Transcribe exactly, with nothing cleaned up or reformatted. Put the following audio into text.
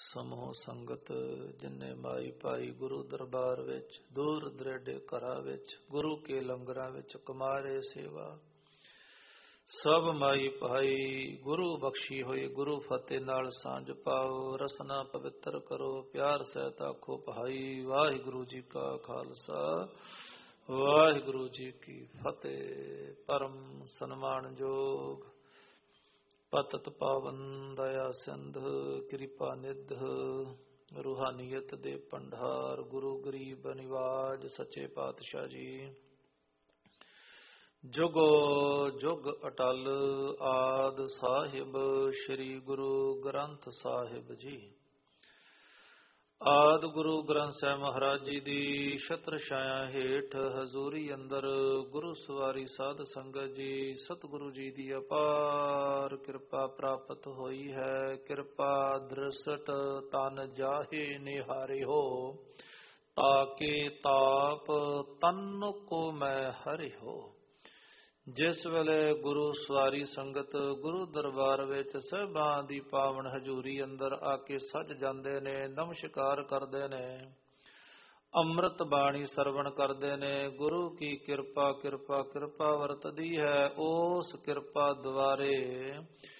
ਸਮੂਹ ਸੰਗਤ ਜਿਨ੍ਹਾਂ ਮਾਈ ਭਾਈ ਗੁਰੂ ਦਰਬਾਰ ਵਿੱਚ, ਦੂਰ ਦਰੇਡੇ ਘਰਾਂ ਵਿੱਚ, ਗੁਰੂ ਕੇ ਲੰਗਰਾਂ ਵਿੱਚ ਕਮਾਰੇ ਸੇਵਾ। ਸਭ ਮਾਈ ਭਾਈ ਗੁਰੂ ਬਖਸ਼ੀ ਹੋਈ ਗੁਰੂ ਫਤਿਹ ਨਾਲ ਸਾਂਝ ਪਾਓ, ਰਸਨਾ ਪਵਿੱਤਰ ਕਰੋ, ਪਿਆਰ ਸਹਿਤ ਆਖੋ ਭਾਈ। ਵਾਹਿਗੁਰੂ ਜੀ ਕਾ ਖਾਲਸਾ, ਵਾਹਿਗੁਰੂ ਜੀ ਕੀ ਫਤਿਹ। ਪਰਮ ਸਨਮਾਨਯੋਗ ਪਤਿਤ ਪਾਵਨ ਦਇਆ ਸਿੰਧ ਕਿਰਪਾ ਨਿਧ, ਰੂਹਾਨੀਅਤ ਦੇ ਭੰਡਾਰ ਗੁਰੂ ਗਰੀਬ ਨਿਵਾਜ ਸੱਚੇ ਪਾਤਸ਼ਾਹ ਜੀ, ਜੁਗੋ ਜੁਗ ਅਟਲ ਆਦ ਸਾਹਿਬ ਸ੍ਰੀ ਗੁਰੂ ਗ੍ਰੰਥ ਸਾਹਿਬ ਜੀ। ਆਦ ਗੁਰੂ ਗ੍ਰੰਥ ਸਾਹਿਬ ਮਹਾਰਾਜ ਜੀ ਦੀ ਛਤਰ ਛਾਇਆ ਹੇਠ ਹਜ਼ੂਰੀ ਅੰਦਰ ਗੁਰੂ ਸਵਾਰੀ ਸਾਧ ਸੰਗਤ ਜੀ, ਸਤਿਗੁਰੂ ਜੀ ਦੀ ਅਪਾਰ ਕਿਰਪਾ ਪ੍ਰਾਪਤ ਹੋਈ ਹੈ। ਕਿਰਪਾ ਦ੍ਰਿਸ਼ਟ ਤਨ ਜਾਹੇ ਨਿਹਾਰੇ ਹੋ, ਤਾਕੇ ਤਾਪ ਤਨ ਕੋ ਮੈਂ ਹਰਿ ਹੋ। ਜਿਸ ਵੇਲੇ ਗੁਰੂ ਸਵਾਰੀ ਸੰਗਤ ਗੁਰੂ ਦਰਬਾਰ ਵਿੱਚ ਸਹਿਬਾਂ ਦੀ ਪਾਵਨ ਹਜ਼ੂਰੀ ਅੰਦਰ ਆ ਕੇ ਸੱਜ ਜਾਂਦੇ ਨੇ, ਨਮਸਕਾਰ ਕਰਦੇ ਨੇ, ਅੰਮ੍ਰਿਤ ਬਾਣੀ ਸਰਵਣ ਕਰਦੇ ਨੇ, ਗੁਰੂ ਕੀ ਕਿਰਪਾ ਕਿਰਪਾ ਕਿਰਪਾ ਵਰਤਦੀ ਹੈ। ਉਸ ਕਿਰਪਾ ਦੁਆਰੇ